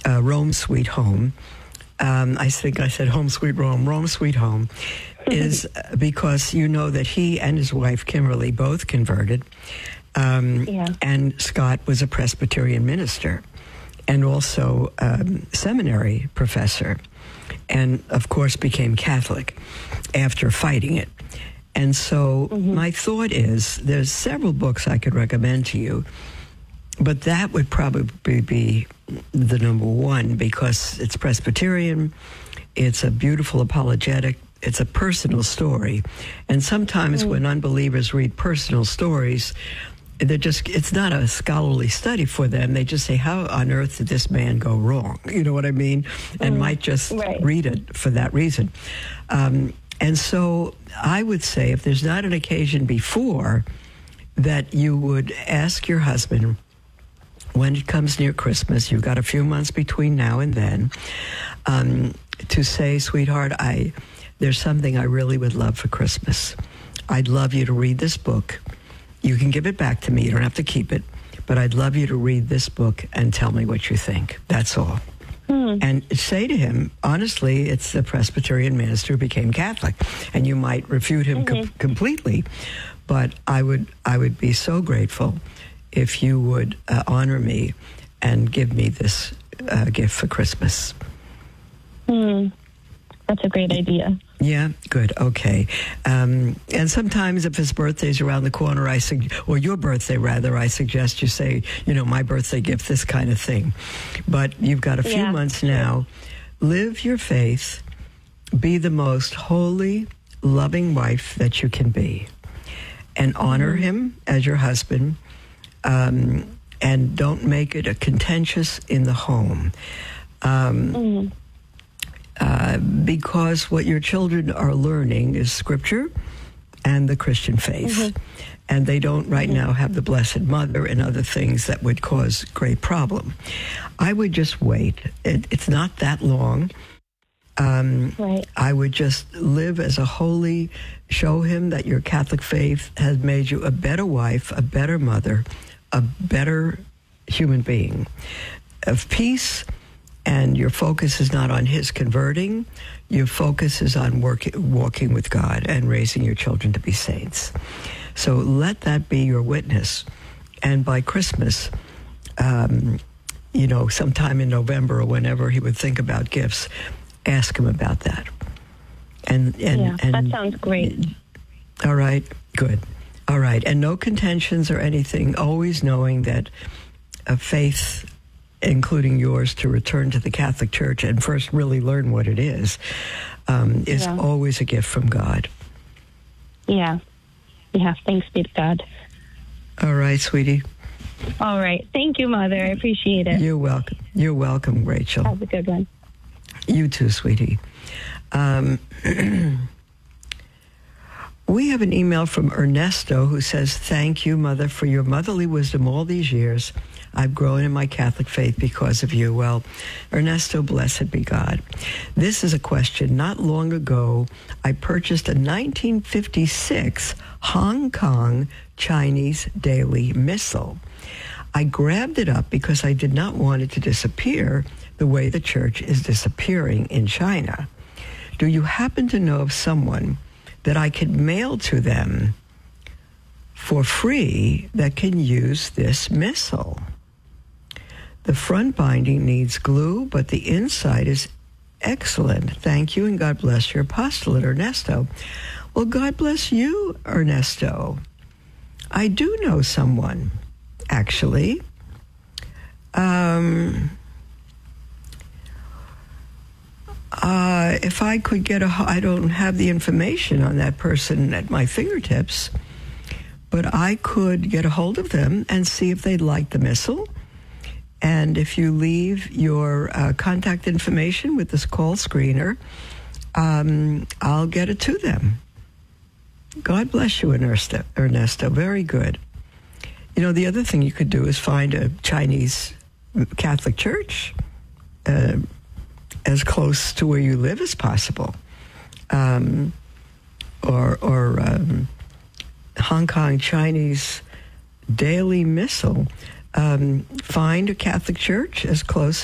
Rome Sweet Home, I think I said Home Sweet Rome, Rome Sweet Home, is because you know that he and his wife, Kimberly, both converted. And Scott was a Presbyterian minister and also seminary professor, and of course became Catholic after fighting it. And so my thought is there's several books I could recommend to you, but that would probably be the number one because it's Presbyterian, it's a beautiful apologetic, it's a personal story. And sometimes when unbelievers read personal stories, it's not a scholarly study for them. They just say, how on earth did this man go wrong? You know what I mean? And might just read it for that reason. And so I would say if there's not an occasion before that you would ask your husband when it comes near Christmas, you've got a few months between now and then, to say, sweetheart, there's something I really would love for Christmas. I'd love you to read this book. You can give it back to me. You don't have to keep it. But I'd love you to read this book and tell me what you think. That's all. And say to him, honestly, it's the Presbyterian minister who became Catholic. And you might refute him completely. But I would be so grateful if you would honor me and give me this gift for Christmas. That's a great idea. Yeah, good, okay. And sometimes if his birthday's around the corner, or your birthday rather, I suggest you say, my birthday gift, this kind of thing. But you've got a few months now. Live your faith. Be the most holy, loving wife that you can be. And honor him as your husband. And don't make it a contentious in the home. Because what your children are learning is Scripture and the Christian faith. And they don't right now have the Blessed Mother and other things that would cause great problem. I would just wait. It's not that long. I would just live as a holy, show him that your Catholic faith has made you a better wife, a better mother, a better human being of peace. And your focus is not on his converting. Your focus is on walking with God and raising your children to be saints. So let that be your witness. And by Christmas, sometime in November or whenever he would think about gifts, ask him about that. And that sounds great. All right, good. All right, and no contentions or anything, always knowing that a faith, including yours, to return to the Catholic Church and first really learn what it is always a gift from God. Yeah, thanks be to God. All right, sweetie. All right, thank you, Mother. I appreciate it. You're welcome. You're welcome, Rachel. Have a good one. You too, sweetie. We have an email from Ernesto who says, thank you, Mother, for your motherly wisdom all these years. I've grown in my Catholic faith because of you. Well, Ernesto, blessed be God. This is a question. Not long ago, I purchased a 1956 Hong Kong Chinese daily missal. I grabbed it up because I did not want it to disappear the way the church is disappearing in China. Do you happen to know of someone that I could mail to them for free that can use this missal? The front binding needs glue, but the inside is excellent. Thank you, and God bless your apostolate, Ernesto. Well, God bless you, Ernesto. I do know someone, actually. If I could get I don't have the information on that person at my fingertips, but I could get a hold of them and see if they'd like the missal. And if you leave your contact information with this call screener, I'll get it to them. God bless you, Ernesto. Very good. The other thing you could do is find a Chinese Catholic church as close to where you live as possible, or Hong Kong Chinese daily missal. Find a Catholic church as close